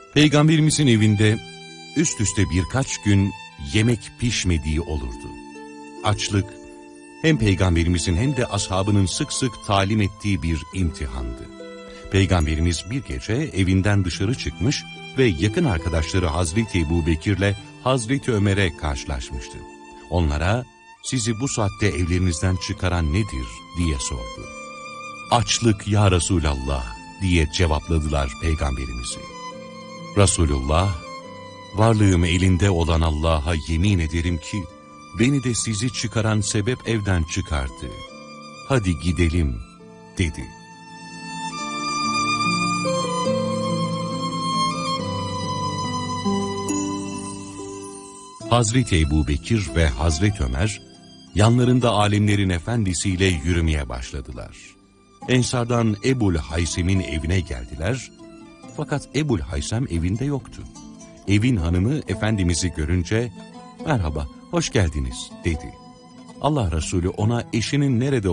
Peygamberimizin evinde üst üste birkaç gün yemek pişmediği olurdu. Açlık hem Peygamberimizin hem de ashabının sık sık talim ettiği bir imtihandı. Peygamberimiz bir gece evinden dışarı çıkmış ve yakın arkadaşları Hazreti Ebubekir'le Hazreti Ömer'e karşılaşmıştı. Onlara, "Sizi bu saatte evlerinizden çıkaran nedir?" diye sordu. "Açlık ya Resulallah," diye cevapladılar Peygamberimizi. Resulullah, "Varlığım elinde olan Allah'a yemin ederim ki, beni de sizi çıkaran sebep evden çıkardı. Hadi gidelim," dedi. Hazreti Ebubekir ve Hazreti Ömer, yanlarında alemlerin efendisiyle yürümeye başladılar. Ensardan Ebul Haysem'in evine geldiler, fakat Ebul Haysem evinde yoktu. Evin hanımı Efendimiz'i görünce, "Merhaba, hoş geldiniz," dedi. Allah Resulü ona eşinin nerede